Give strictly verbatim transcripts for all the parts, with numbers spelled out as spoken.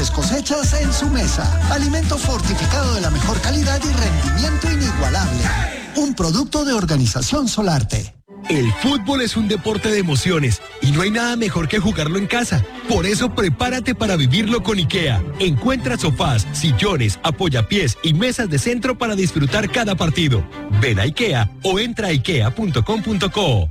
mejores cosechas en su mesa. Alimento fortificado de la mejor calidad y rendimiento inigualable. Un producto de Organización Solarte. El fútbol es un deporte de emociones y no hay nada mejor que jugarlo en casa. Por eso prepárate para vivirlo con IKEA. Encuentra sofás, sillones, apoyapiés y mesas de centro para disfrutar cada partido. Ven a IKEA o entra a ikea punto com punto co.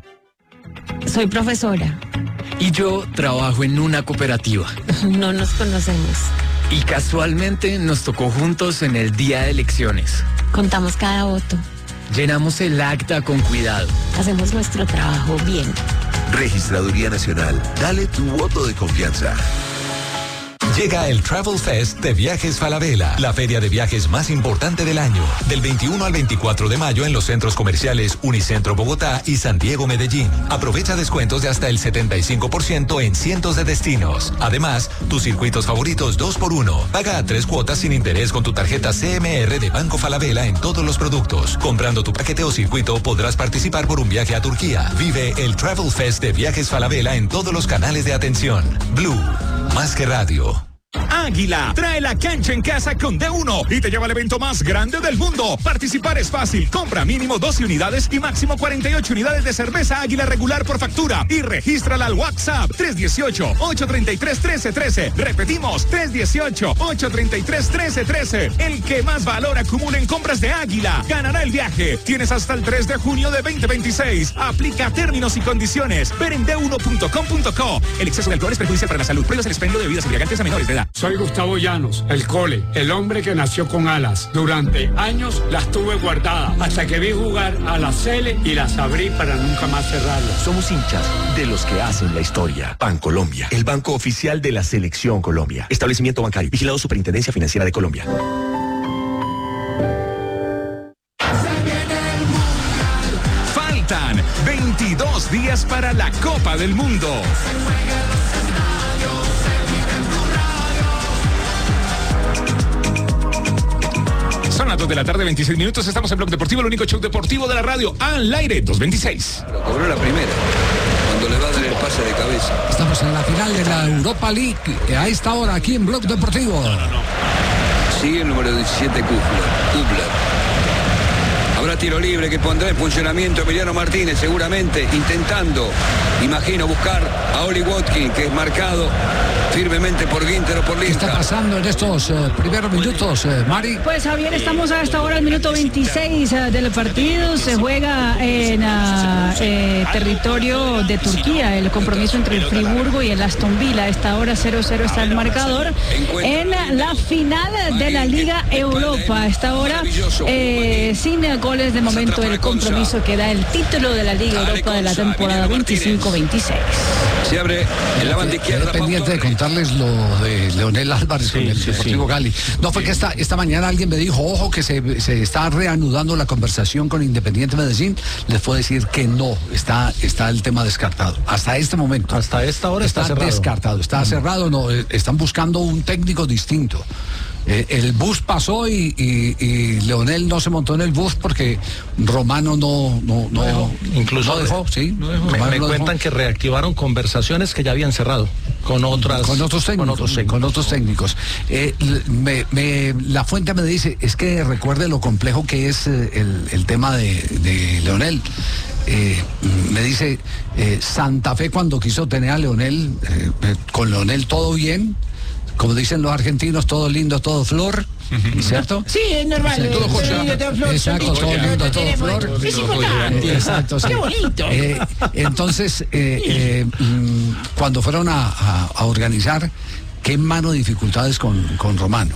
Soy profesora. Y yo trabajo en una cooperativa. No nos conocemos. Y casualmente nos tocó juntos en el día de elecciones. Contamos cada voto. Llenamos el acta con cuidado. Hacemos nuestro trabajo bien. Registraduría Nacional. Dale tu voto de confianza. Llega el Travel Fest de Viajes Falabella, la feria de viajes más importante del año. Del veintiuno al veinticuatro de mayo en los centros comerciales Unicentro Bogotá y San Diego Medellín. Aprovecha descuentos de hasta el setenta y cinco por ciento en cientos de destinos. Además, tus circuitos favoritos dos por uno. Paga a tres cuotas sin interés con tu tarjeta C M R de Banco Falabella en todos los productos. Comprando tu paquete o circuito podrás participar por un viaje a Turquía. Vive el Travel Fest de Viajes Falabella en todos los canales de atención. Blue, más que radio. Águila trae la cancha en casa con D uno y te lleva al evento más grande del mundo. Participar es fácil. Compra mínimo doce unidades y máximo cuarenta y ocho unidades de cerveza Águila regular por factura y regístrala al WhatsApp tres uno ocho, ocho tres tres, uno tres uno tres. Repetimos, tres uno ocho, ocho tres tres, uno tres uno tres. El que más valor acumule en compras de Águila ganará el viaje. Tienes hasta el tres de junio de veinte veintiséis. Aplica términos y condiciones. Ver en d uno punto com punto co. El exceso de alcohol es perjudicial para la salud. Prohíbas el expendio de bebidas embriagantes a menores de edad. Soy Gustavo Llanos, el Cole, el hombre que nació con alas. Durante años las tuve guardadas hasta que vi jugar a la Cele y las abrí para nunca más cerrarlas. Somos hinchas de los que hacen la historia. Bancolombia, el banco oficial de la Selección Colombia. Establecimiento bancario, vigilado Superintendencia Financiera de Colombia. Faltan veintidós días para la Copa del Mundo. Son las dos de la tarde, veintiséis minutos. Estamos en Blog Deportivo, el único show deportivo de la radio al aire, dos veintiséis. Lo cobró la primera, cuando le va a dar el pase de cabeza. Estamos en la final de la Europa League, a esta hora aquí en Blog Deportivo. No, no, no. Sigue el número diecisiete, Kufler. Kufler. Habrá tiro libre que pondrá en funcionamiento Emiliano Martínez, seguramente intentando, imagino, buscar a Oli Watkins, que es marcado firmemente por Ginter o por Lista. ¿Qué está pasando en estos uh, primeros minutos, uh, Mari? Pues Javier, estamos a esta hora, el minuto veintiséis uh, del partido. Se juega en uh, eh, territorio de Turquía, el compromiso entre el Friburgo y el Aston Villa. A esta hora cero cero está el marcador en la final de la Liga Europa. A esta hora eh, sin goles de momento, el compromiso que da el título de la Liga Europa de la temporada veinticinco veintiséis. Se abre en la banda izquierda. Pendiente de contarles lo de Leonel Álvarez sí, con el sí, Deportivo sí. Cali. No fue sí. que esta, esta mañana alguien me dijo, ojo, que se, se está reanudando la conversación con Independiente Medellín. Les puedo decir que no, está, está el tema descartado. Hasta este momento. Hasta esta hora está, está cerrado. descartado. Está mm. cerrado, no, están buscando un técnico distinto. Eh, el bus pasó y, y, y Leonel no se montó en el bus porque Romano no no no, no dejó. Incluso no dejó, sí. No dejó. Me, me no cuentan dejó. que reactivaron conversaciones que ya habían cerrado con otras con otros técnicos, con otros técnicos. Con otros técnicos. Eh, me, me, la fuente me dice, es que recuerde lo complejo que es el, el tema de, de Leonel. Eh, me dice, eh, Santa Fe cuando quiso tener a Leonel, eh, con Leonel todo bien, como dicen los argentinos, todo lindo, todo flor, ¿cierto? Sí, es normal. Sí, todo, todo lindo, todo flor. Exacto, todo lindo, todo flor. Es importante. Exacto, sí. Qué bonito. Eh, entonces, eh, eh, cuando fueron a, a, a organizar, qué mano de dificultades con, con Romano.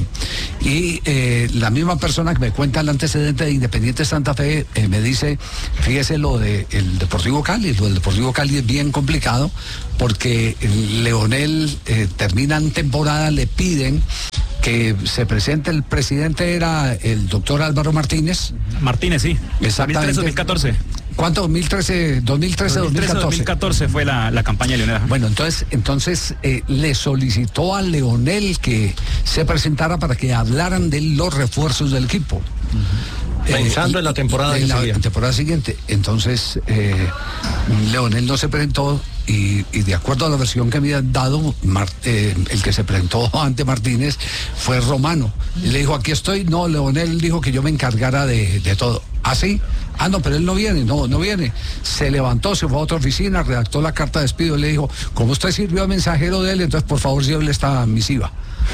Y eh, la misma persona que me cuenta el antecedente de Independiente Santa Fe eh, me dice, fíjese lo de el Deportivo Cali, lo del Deportivo Cali es bien complicado porque Leonel eh, terminan temporada, le piden que se presente, el presidente era el doctor Álvaro Martínez. Martínez, sí. Exactamente. dos mil catorce. ¿Cuánto? ¿dos mil trece, dos mil trece, dos mil catorce? dos mil catorce fue la, la campaña de Leonel. Bueno, entonces, entonces eh, le solicitó a Leonel que se presentara para que hablaran de los refuerzos del equipo. Uh-huh. Pensando eh, en la temporada en que la seguía. temporada siguiente. Entonces, eh, Leonel no se presentó y, y de acuerdo a la versión que me han dado, Mar- eh, el que se presentó ante Martínez fue Romano. Y le dijo, aquí estoy. No, Leonel dijo que yo me encargara de, de todo. ¿Ah, sí? Ah, no, pero él no viene, no, no viene. Se levantó, se fue a otra oficina, redactó la carta de despido y le dijo, como usted sirvió a mensajero de él, entonces por favor llévele esta misiva.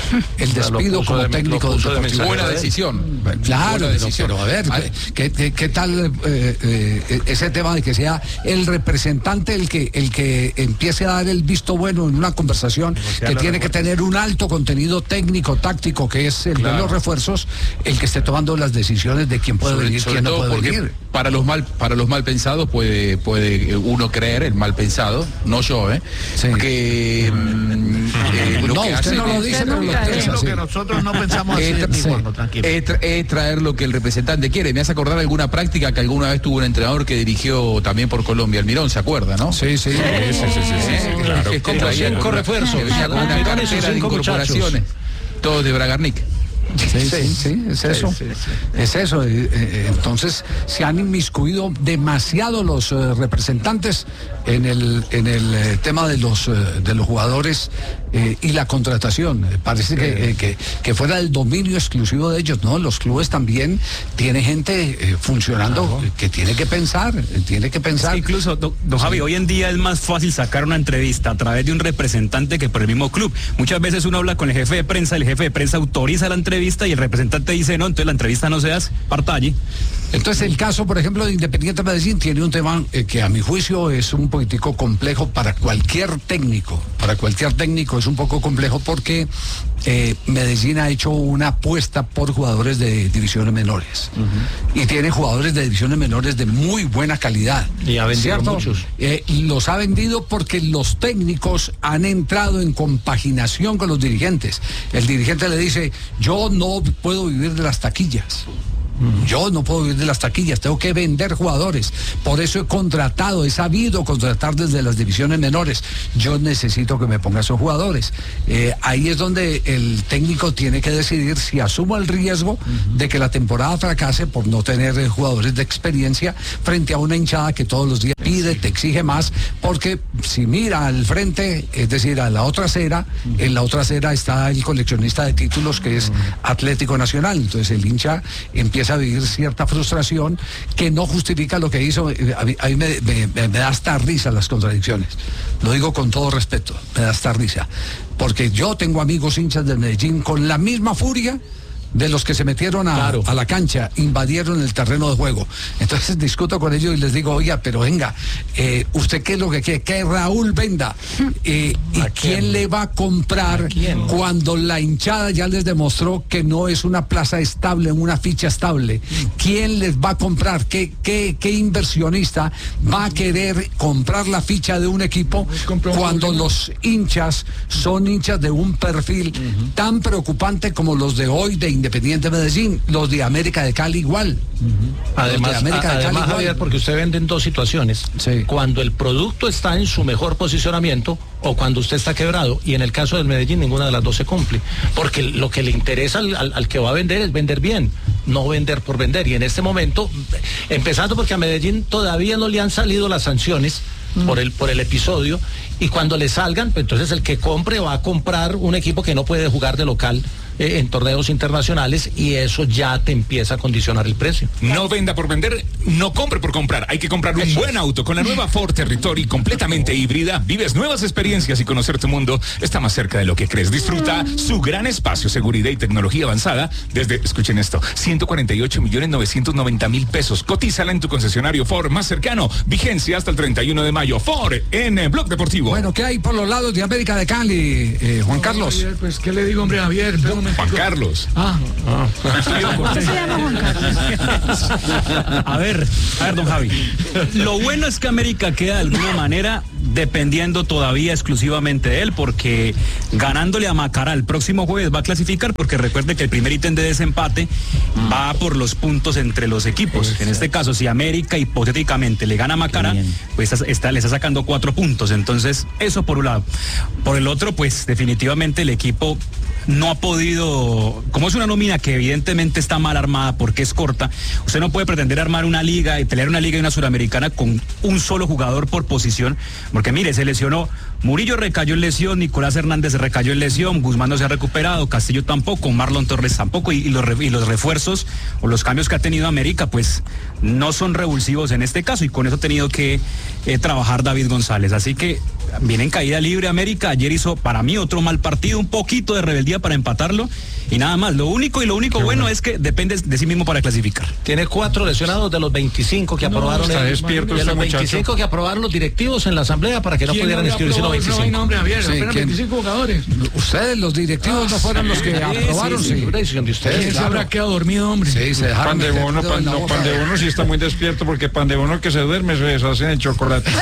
El despido como de- técnico lo puso del de Deportivo. mensajero. Buena decisión. Claro, Buena pero, decisión. pero a ver, ¿qué, qué, qué tal eh, eh, ese tema de que sea el representante el que el que empiece a dar el visto bueno en una conversación que tiene que tener un alto contenido técnico, táctico, que es el Claro. de los refuerzos, el que esté tomando las decisiones de quién puede Sobre, venir, sobre quién no todo puede porque venir? para los mal para los mal pensados puede puede uno creer, el mal pensado, no yo, eh, que mm, eh, lo No, que usted hace no lo es- dice, pero lo piensa, sí. nosotros no pensamos así es, de mi tra- forma, tranquilo. es tra- es traer lo que el representante quiere. Me hace acordar alguna práctica que alguna vez tuvo un entrenador que dirigió también por Colombia, Almirón, ¿se acuerda, no? Sí, sí. Sí, sí, sí, sí, sí, claro. Como Traía cinco con una- refuerzos. que venía con una Almirón y sus cartera de cinco incorporaciones, todos de Bragarnik. Sí, sí, sí, es eso. sí, sí. Es eso. eh, eh, entonces se han inmiscuido demasiado los eh, representantes en el en el eh, tema de los eh, de los jugadores eh, y la contratación. Eh, Parece que, eh, que que fuera el dominio exclusivo de ellos, ¿no? Los clubes también tiene gente eh, funcionando que tiene que pensar, eh, tiene que pensar. Es que incluso, don, don Javi, hoy en día es más fácil sacar una entrevista a través de un representante que por el mismo club. Muchas veces uno habla con el jefe de prensa, el jefe de prensa autoriza la entrevista y el representante dice no, entonces la entrevista no se hace, parta allí. Entonces el caso, por ejemplo, de Independiente Medellín tiene un tema eh, que a mi juicio es un poquitico complejo para cualquier técnico. Para cualquier técnico es un poco complejo porque eh, Medellín ha hecho una apuesta por jugadores de divisiones menores. Y tiene jugadores de divisiones menores de muy buena calidad. Y ha vendido ¿cierto? muchos. Eh, los ha vendido porque los técnicos han entrado en compaginación con los dirigentes. El dirigente le dice, yo no puedo vivir de las taquillas. Yo no puedo vivir de las taquillas, tengo que vender jugadores. Por eso he contratado, he sabido contratar desde las divisiones menores. Yo necesito que me ponga esos jugadores. Eh, ahí es donde el técnico tiene que decidir si asumo el riesgo de que la temporada fracase por no tener eh, jugadores de experiencia frente a una hinchada que todos los días pide, te exige más, porque si mira al frente, es decir, a la otra acera, en la otra acera está el coleccionista de títulos que es Atlético Nacional. Entonces el hincha empieza a vivir cierta frustración que no justifica lo que hizo. A mí, a mí me, me- me da hasta risa las contradicciones. Lo digo con todo respeto, me da hasta risa. Porque yo tengo amigos hinchas del Medellín con la misma furia de los que se metieron a, a la cancha, invadieron el terreno de juego. Entonces discuto con ellos y les digo, oiga, pero venga, eh, ¿usted qué es lo que quiere? Que Raúl venda. Eh, ¿Y quién le va a comprar cuando la hinchada ya les demostró que no es una plaza estable, una ficha estable? ¿Quién les va a comprar? ¿Qué, qué, qué inversionista va a querer comprar la ficha de un equipo cuando los hinchas son hinchas de un perfil tan preocupante como los de hoy de Independiente Medellín, los de América de Cali igual? Además, Los de América a- de Cali además igual. Javier, porque usted vende en dos situaciones. Cuando el producto está en su mejor posicionamiento o cuando usted está quebrado. Y en el caso del Medellín, ninguna de las dos se cumple. Porque lo que le interesa al, al- al que va a vender es vender bien, no vender por vender. Y en este momento, empezando porque a Medellín todavía no le han salido las sanciones por el, por el episodio. Y cuando le salgan, pues entonces el que compre va a comprar un equipo que no puede jugar de local eh, en torneos internacionales, y eso ya te empieza a condicionar el precio. No venda por vender, no compre por comprar. Hay que comprar un buen auto. Con la nueva Ford Territory completamente híbrida, vives nuevas experiencias y conocer tu mundo está más cerca de lo que crees. Disfruta su gran espacio, seguridad y tecnología avanzada desde, escuchen esto, ciento cuarenta y ocho millones novecientos noventa mil pesos. Cotízala en tu concesionario Ford más cercano. Vigencia hasta el treinta y uno de mayo. Ford en eh, Blog Deportivo. Bueno, ¿qué hay por los lados de América de Cali, eh, Juan Carlos? Javier, pues, ¿qué le digo, hombre, Javier? Espera un momentico. Juan Carlos. Ah, ¿Usted se llama Juan Carlos? A ver, a ver, don Javi. Lo bueno es que América queda de alguna manera dependiendo todavía exclusivamente de él, porque ganándole a Macará el próximo jueves va a clasificar, porque recuerde que el primer ítem de desempate mm. va por los puntos entre los equipos. Sí, en sí. este caso, si América hipotéticamente le gana a Macará, pues está, le está sacando cuatro puntos. Entonces, eso por un lado. Por el otro, pues definitivamente el equipo no ha podido, como es una nómina que evidentemente está mal armada porque es corta, usted no puede pretender armar una liga y pelear una liga y una suramericana con un solo jugador por posición, porque mire, se lesionó, Murillo recayó en lesión, Nicolás Hernández recayó en lesión, Guzmán no se ha recuperado, Castillo tampoco, Marlon Torres tampoco, y, y, los, y los refuerzos o los cambios que ha tenido América pues no son revulsivos en este caso, y con eso ha tenido que eh, trabajar David González, así que viene en caída libre América. Ayer hizo para mí otro mal partido, un poquito de rebeldía para empatarlo y nada más. Lo único y lo único bueno, bueno es que depende de sí mismo para clasificar. Tiene cuatro lesionados de los veinticinco que no, aprobaron está el, despierto de este los veinticinco muchacho. Que aprobaron los directivos en la asamblea para que no pudieran inscribirse los veinticinco. No, nombre, Javier, sí, apenas veinticinco jugadores. Ustedes, los directivos, ah, no fueron los que sí, aprobaron. Sí, sí, sí. sí. De ustedes, ¿Quién claro. se habrá quedado dormido, hombre? Sí, se dejaron. Pan de bono, pan, no, pan de bono sí está muy despierto, porque pan de bono que se duerme se deshace en el chocolate.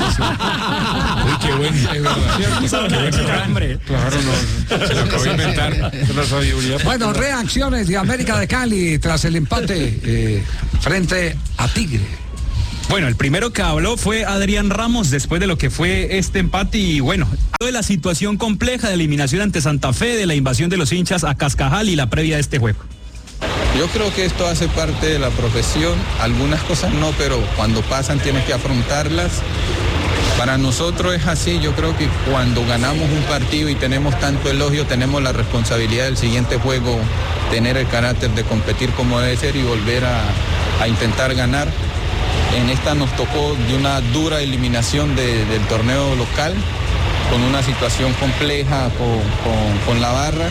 Uy, qué bueno, es verdad. Claro, no, se lo acabo de inventar. La sabiduría. Bueno, reacciones de América de Cali tras el empate eh, frente a Tigre. Bueno, el primero que habló fue Adrián Ramos después de lo que fue este empate y bueno, de la situación compleja de eliminación ante Santa Fe, de la invasión de los hinchas a Cascajal y la previa de este juego. Yo creo que esto hace parte de la profesión, algunas cosas no, pero cuando pasan tienes que afrontarlas. Para nosotros es así, yo creo que cuando ganamos un partido y tenemos tanto elogio, tenemos la responsabilidad del siguiente juego, tener el carácter de competir como debe ser y volver a, a intentar ganar. En esta nos tocó de una dura eliminación de, del torneo local, con una situación compleja con, con, con la barra.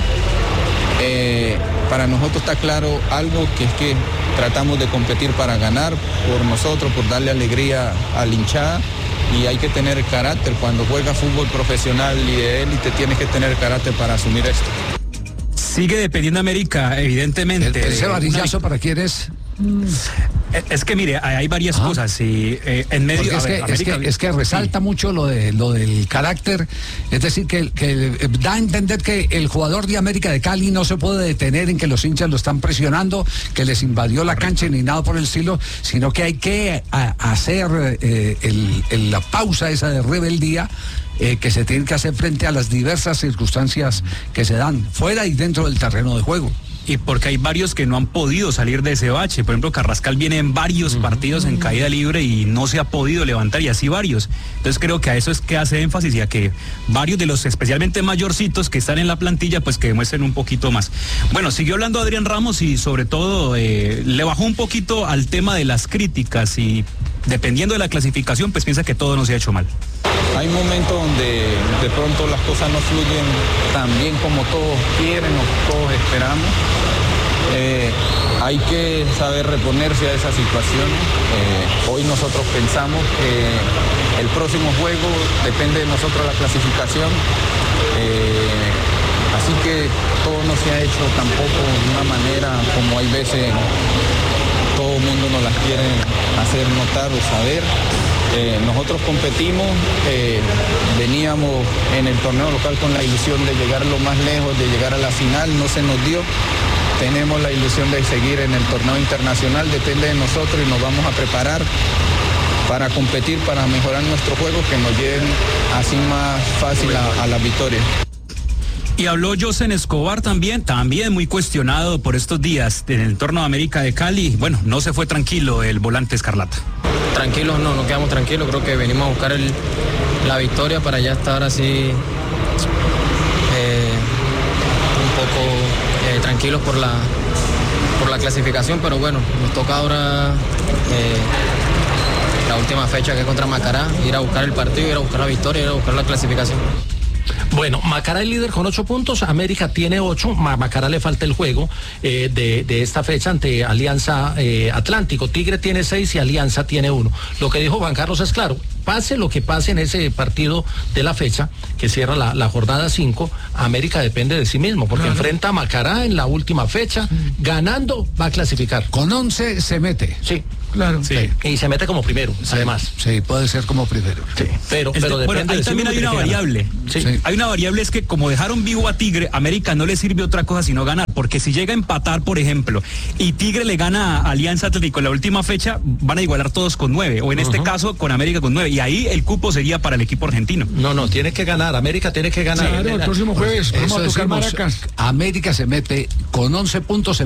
Eh, para nosotros está claro algo, que es que tratamos de competir para ganar, por nosotros, por darle alegría a la hinchada, y hay que tener carácter. Cuando juegas fútbol profesional y de élite tienes que tener carácter para asumir esto. Sigue dependiendo América, evidentemente. ¿Ese varillazo una... para quién es? Es que mire, hay varias Ajá. cosas y eh, en medio es, ver, que, es, que, es que resalta sí. mucho lo de lo del carácter, es decir que, que da a entender que el jugador de América de Cali no se puede detener en que los hinchas lo están presionando, que les invadió la cancha ni nada por el estilo, sino que hay que a, hacer eh, el, el, la pausa esa de rebeldía eh, que se tiene que hacer frente a las diversas circunstancias que se dan fuera y dentro del terreno de juego. Y porque hay varios que no han podido salir de ese bache. Por ejemplo, Carrascal viene en varios uh-huh. partidos en caída libre y no se ha podido levantar, y así varios. Entonces creo que a eso es que hace énfasis, y a que varios de los especialmente mayorcitos que están en la plantilla pues que demuestren un poquito más. Bueno, siguió hablando Adrián Ramos y sobre todo eh, le bajó un poquito al tema de las críticas, y dependiendo de la clasificación pues piensa que todo no se ha hecho mal. Hay momentos donde de pronto las cosas no fluyen tan bien como todos quieren o todos esperamos. Eh, hay que saber reponerse a esa situación. Eh, hoy nosotros pensamos que el próximo juego depende de nosotros la clasificación. Eh, así que todo no se ha hecho tampoco de una manera como hay veces todo el mundo nos las quiere hacer notar o saber. Eh, nosotros competimos, eh, veníamos en el torneo local con la ilusión de llegar lo más lejos, de llegar a la final, no se nos dio. Tenemos la ilusión de seguir en el torneo internacional, depende de nosotros y nos vamos a preparar para competir, para mejorar nuestro juego, que nos lleven así más fácil a, a la victoria. Y habló Josen Escobar también, también muy cuestionado por estos días en el entorno de América de Cali. Bueno, no se fue tranquilo el volante escarlata. Tranquilos no, no quedamos tranquilos, creo que venimos a buscar el, la victoria para ya estar así eh, un poco eh, tranquilos por la, por la clasificación, pero bueno, nos toca ahora eh, la última fecha, que es contra Macará, ir a buscar el partido, ir a buscar la victoria, ir a buscar la clasificación. Bueno, Macará es líder con ocho puntos, América tiene ocho, a Macará le falta el juego eh, de, de esta fecha ante Alianza eh, Atlántico. Tigre tiene seis y Alianza tiene uno. Lo que dijo Juan Carlos es claro, pase lo que pase en ese partido de la fecha, que cierra la, la jornada cinco, América depende de sí mismo, porque claro. enfrenta a Macará en la última fecha, mm. ganando va a clasificar. Con once se mete. Sí. Claro. Sí. Y se mete como primero, sí, además. Sí, puede ser como primero. Sí. Pero, pero de, depende bueno, ahí de también hay una variable. Sí. Sí. Hay una variable, es que como dejaron vivo a Tigre, América no le sirve otra cosa sino ganar, porque si llega a empatar, por ejemplo, y Tigre le gana a Alianza Atlético en la última fecha, van a igualar todos con nueve, o en uh-huh. este caso con América con nueve, y ahí el cupo sería para el equipo argentino. No, no, tiene que ganar, América tiene que ganar. Claro, el próximo jueves vamos a tocar Maracas. América se mete con once puntos.